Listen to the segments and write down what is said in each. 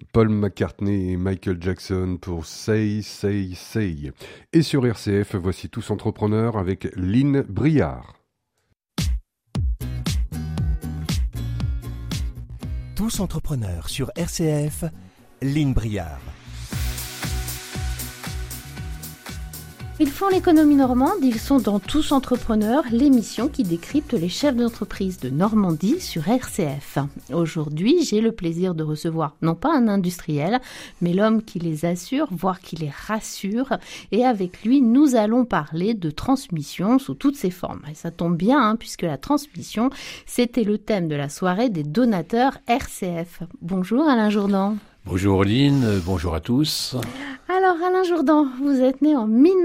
Paul McCartney et Michael Jackson pour Say, Say, Say. Et sur RCF, voici Tous Entrepreneurs avec Lynn Briard. Tous Entrepreneurs sur RCF, Lynn Briard. Ils font l'économie normande, ils sont dans Tous Entrepreneurs, l'émission qui décrypte les chefs d'entreprise de Normandie sur RCF. Aujourd'hui, j'ai le plaisir de recevoir non pas un industriel, mais l'homme qui les assure, voire qui les rassure. Et avec lui, nous allons parler de transmission sous toutes ses formes. Et ça tombe bien, puisque la transmission, c'était le thème de la soirée des donateurs RCF. Bonjour Alain Jourdan. Bonjour Lynn, bonjour à tous. Alors Alain Jourdan, vous êtes né en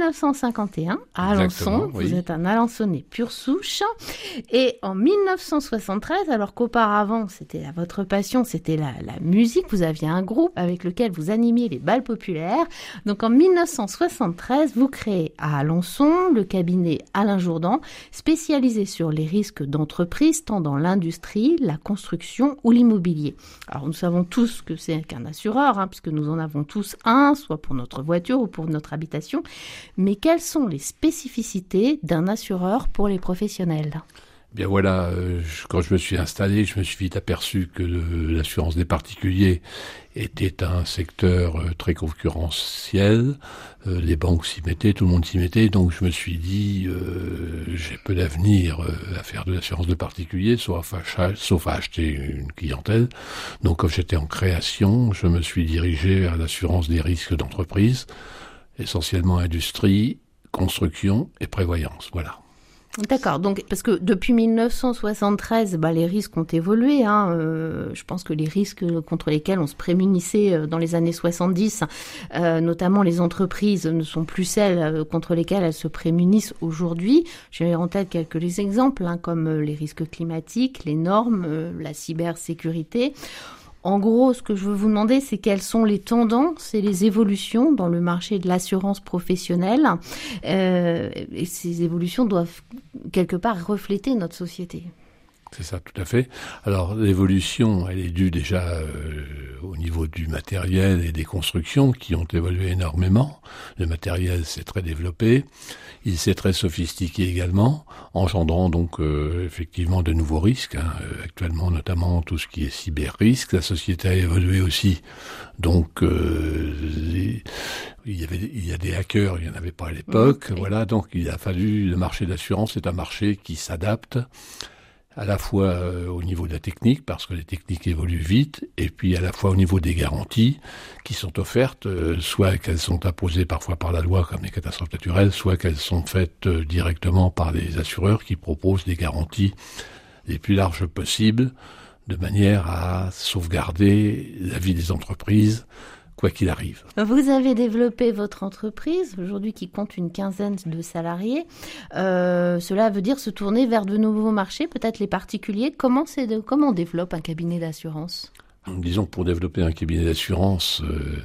1951 à Alençon, oui. Vous êtes un Alençonnais pure souche, et en 1973, alors qu'auparavant c'était votre passion, c'était la musique, vous aviez un groupe avec lequel vous animiez les bals populaires, donc en 1973 vous créez à Alençon le cabinet Alain Jourdan, spécialisé sur les risques d'entreprise tant dans l'industrie, la construction ou l'immobilier. Alors nous savons tous que c'est qu'un assureur, puisque nous en avons tous un, soit pour notre voiture ou pour notre habitation. Mais quelles sont les spécificités d'un assureur pour les professionnels ? Bien voilà, quand je me suis installé, je me suis vite aperçu que l'assurance des particuliers était un secteur très concurrentiel. Les banques s'y mettaient, tout le monde s'y mettait. Donc je me suis dit, j'ai peu d'avenir à faire de l'assurance de particuliers, sauf à acheter une clientèle. Donc quand j'étais en création, je me suis dirigé vers l'assurance des risques d'entreprise, essentiellement industrie, construction et prévoyance. Voilà. D'accord, donc parce que depuis 1973, les risques ont évolué. Je pense que les risques contre lesquels on se prémunissait dans les années 70, notamment les entreprises, ne sont plus celles contre lesquelles elles se prémunissent aujourd'hui. J'ai en tête quelques exemples, comme les risques climatiques, les normes, la cybersécurité. En gros, ce que je veux vous demander, c'est quelles sont les tendances et les évolutions dans le marché de l'assurance professionnelle. Et ces évolutions doivent quelque part refléter notre société. C'est ça, tout à fait. Alors, l'évolution, elle est due déjà au niveau du matériel et des constructions qui ont évolué énormément. Le matériel s'est très développé. Il s'est très sophistiqué également, engendrant donc effectivement de nouveaux risques. Actuellement, notamment tout ce qui est cyber-risque. La société a évolué aussi. Donc, il y a des hackers, il n'y en avait pas à l'époque. Oui. Voilà, donc il a fallu, le marché de l'assurance, c'est un marché qui s'adapte à la fois au niveau de la technique, parce que les techniques évoluent vite, et puis à la fois au niveau des garanties qui sont offertes, soit qu'elles sont imposées parfois par la loi comme les catastrophes naturelles, soit qu'elles sont faites directement par les assureurs qui proposent des garanties les plus larges possibles, de manière à sauvegarder la vie des entreprises, quoi qu'il arrive. Vous avez développé votre entreprise, aujourd'hui qui compte une quinzaine de salariés. Cela veut dire se tourner vers de nouveaux marchés, peut-être les particuliers. Comment on développe un cabinet d'assurance ? Disons que pour développer un cabinet d'assurance,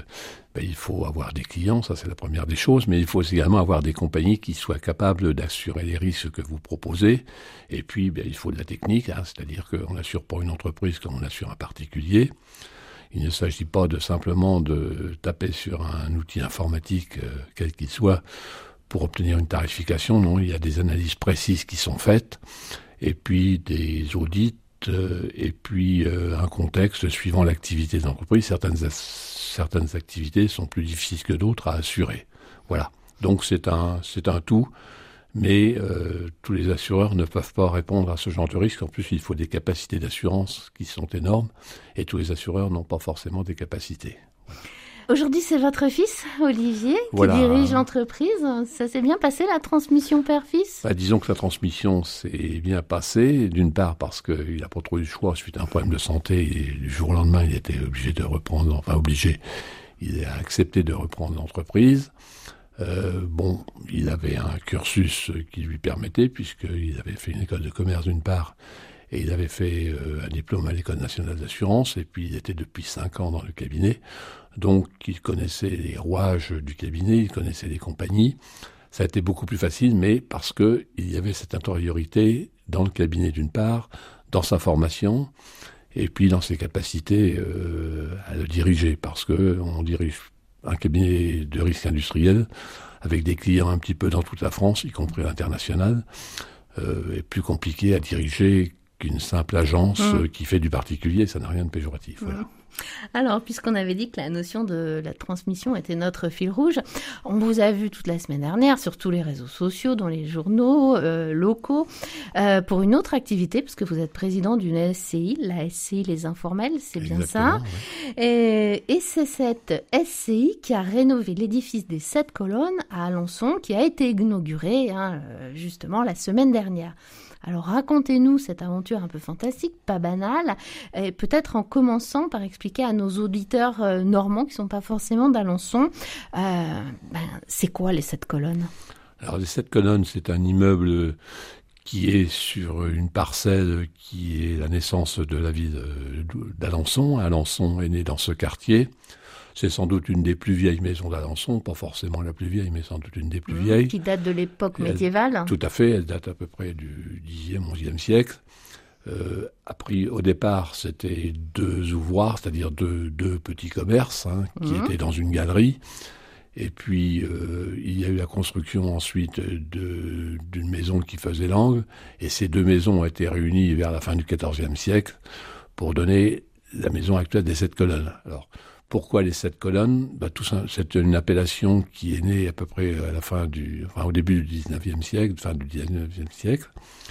il faut avoir des clients, ça c'est la première des choses, mais il faut également avoir des compagnies qui soient capables d'assurer les risques que vous proposez. Et puis, il faut de la technique, c'est-à-dire qu'on n'assure pas une entreprise comme on assure un particulier. Il ne s'agit pas simplement de taper sur un outil informatique, quel qu'il soit, pour obtenir une tarification. Non, il y a des analyses précises qui sont faites, et puis des audits, et puis un contexte suivant l'activité de l'entreprise. Certaines activités sont plus difficiles que d'autres à assurer. Voilà. Donc c'est un tout. Mais tous les assureurs ne peuvent pas répondre à ce genre de risque. En plus, il faut des capacités d'assurance qui sont énormes, et tous les assureurs n'ont pas forcément des capacités. Voilà. Aujourd'hui, c'est votre fils, Olivier, qui dirige l'entreprise. Ça s'est bien passé, la transmission père-fils ? Disons que la transmission s'est bien passée, d'une part parce qu'il n'a pas trop eu le choix suite à un problème de santé, et du jour au lendemain, il était obligé de reprendre, il a accepté de reprendre l'entreprise. Il avait un cursus qui lui permettait, puisqu'il avait fait une école de commerce d'une part, et il avait fait un diplôme à l'École nationale d'assurance, et puis il était depuis 5 ans dans le cabinet, donc il connaissait les rouages du cabinet, il connaissait les compagnies. Ça a été beaucoup plus facile, mais parce qu'il y avait cette intériorité dans le cabinet d'une part, dans sa formation, et puis dans ses capacités à le diriger, parce qu'on dirige un cabinet de risque industriel avec des clients un petit peu dans toute la France, y compris à l'international, est plus compliqué à diriger qu'une simple agence qui fait du particulier, ça n'a rien de péjoratif. Voilà. Alors, puisqu'on avait dit que la notion de la transmission était notre fil rouge, on vous a vu toute la semaine dernière sur tous les réseaux sociaux, dans les journaux locaux, pour une autre activité, puisque vous êtes président d'une SCI, la SCI Les Informels, c'est bien ça. Ouais. Et c'est cette SCI qui a rénové l'édifice des 7 colonnes à Alençon, qui a été inauguré justement la semaine dernière. Alors racontez-nous cette aventure un peu fantastique, pas banale, et peut-être en commençant par expliquer à nos auditeurs normands qui ne sont pas forcément d'Alençon, c'est quoi les 7 colonnes ? Alors les 7 colonnes, c'est un immeuble qui est sur une parcelle qui est la naissance de la ville d'Alençon. Alençon est né dans ce quartier. C'est sans doute une des plus vieilles maisons d'Alençon, pas forcément la plus vieille, mais sans doute une des plus vieilles. Qui date de l'époque médiévale. Tout à fait, elle date à peu près du 10e, 11e siècle. Au départ, c'était 2 ouvroirs, c'est-à-dire deux petits commerces qui étaient dans une galerie. Et puis, il y a eu la construction ensuite d'une maison qui faisait l'angle. Et ces 2 maisons ont été réunies vers la fin du XIVe siècle pour donner la maison actuelle des 7 colonnes. Alors, pourquoi les 7 colonnes ? C'est une appellation qui est née à peu près au début du 19e siècle, fin du 19e siècle.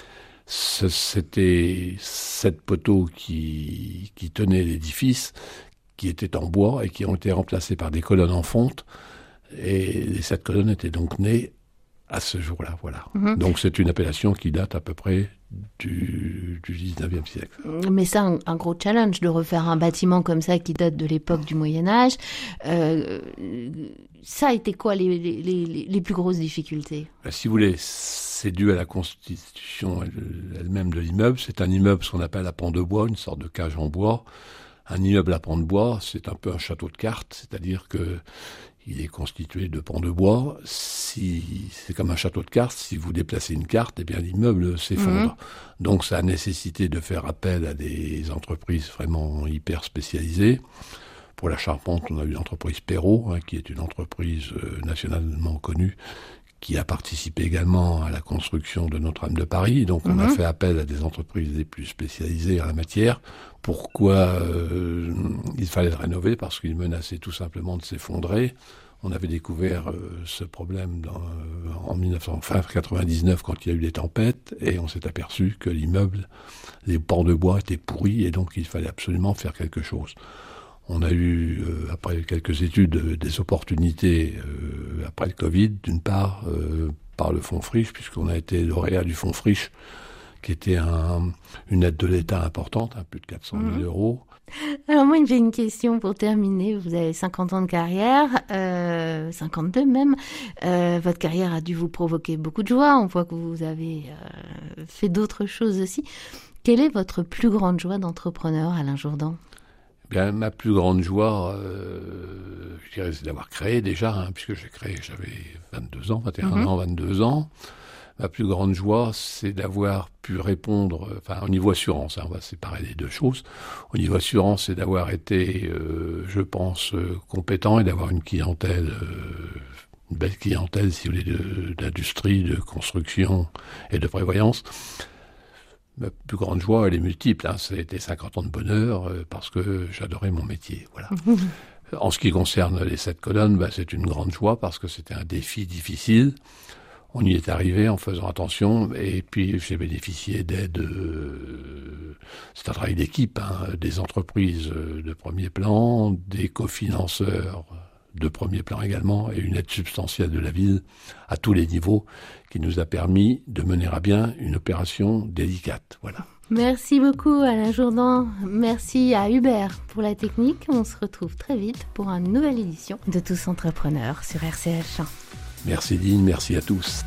C'était 7 poteaux qui tenaient l'édifice, qui étaient en bois et qui ont été remplacés par des colonnes en fonte. Et les 7 colonnes étaient donc nées à ce jour-là, voilà. Donc c'est une appellation qui date à peu près du 19e siècle. Mais c'est un gros challenge de refaire un bâtiment comme ça qui date de l'époque du Moyen-Âge. Ça a été quoi les plus grosses difficultés ? Si vous voulez, c'est dû à la constitution elle-même de l'immeuble. C'est un immeuble, ce qu'on appelle à pan de bois, une sorte de cage en bois. Un immeuble à pan de bois, c'est un peu un château de cartes, c'est-à-dire que il est constitué de pans de bois. C'est comme un château de cartes. Si vous déplacez une carte, l'immeuble s'effondre. Donc, ça a nécessité de faire appel à des entreprises vraiment hyper spécialisées. Pour la charpente, on a eu l'entreprise Perrault, qui est une entreprise nationalement connue, qui a participé également à la construction de Notre-Dame de Paris. Donc, on a fait appel à des entreprises les plus spécialisées en la matière. Pourquoi il fallait le rénover ? Parce qu'il menaçait tout simplement de s'effondrer. On avait découvert ce problème en 1999 quand il y a eu des tempêtes, et on s'est aperçu que l'immeuble, les pans de bois étaient pourris, et donc il fallait absolument faire quelque chose. On a eu, après quelques études, des opportunités après le Covid, d'une part par le Fonds Friche, puisqu'on a été lauréat du Fonds Friche, qui était une aide de l'État importante, plus de 400 000 euros. Alors moi, j'ai une question pour terminer. Vous avez 50 ans de carrière, 52 même. Votre carrière a dû vous provoquer beaucoup de joie. On voit que vous avez fait d'autres choses aussi. Quelle est votre plus grande joie d'entrepreneur, Alain Jourdan ? Ma plus grande joie, je dirais, c'est d'avoir créé déjà, puisque j'ai créé, j'avais 22 ans, 21 ans, 22 ans. Ma plus grande joie, c'est d'avoir pu répondre, au niveau assurance, on va séparer les 2 choses. Au niveau assurance, c'est d'avoir été, je pense, compétent et d'avoir une clientèle, une belle clientèle, si vous voulez, d'industrie, de construction et de prévoyance. Ma plus grande joie, elle est multiple. Ça a été 50 ans de bonheur parce que j'adorais mon métier. Voilà. En ce qui concerne les 7 colonnes, c'est une grande joie parce que c'était un défi difficile. On y est arrivé en faisant attention, et puis j'ai bénéficié d'aide, c'est un travail d'équipe, des entreprises de premier plan, des cofinanceurs de premier plan également, et une aide substantielle de la ville à tous les niveaux, qui nous a permis de mener à bien une opération délicate. Voilà. Merci beaucoup Alain Jourdan, merci à Hubert pour la technique. On se retrouve très vite pour une nouvelle édition de Tous Entrepreneurs sur RCF. Merci Lynn, merci à tous.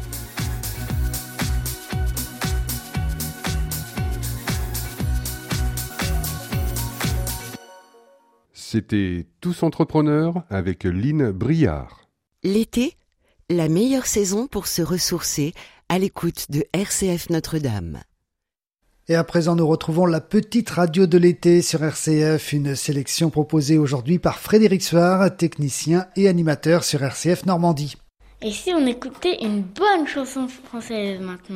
C'était Tous Entrepreneurs avec Lynn Briard. L'été, la meilleure saison pour se ressourcer à l'écoute de RCF Notre-Dame. Et à présent, nous retrouvons la petite radio de l'été sur RCF, une sélection proposée aujourd'hui par Frédéric Soir, technicien et animateur sur RCF Normandie. Et si on écoutait une bonne chanson française maintenant ?